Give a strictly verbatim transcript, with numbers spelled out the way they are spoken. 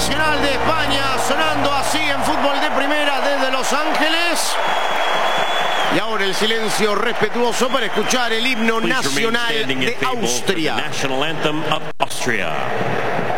nacional de España, sonando así en fútbol de primera desde Los Ángeles. Y ahora el silencio respetuoso para escuchar el himno nacional de Austria.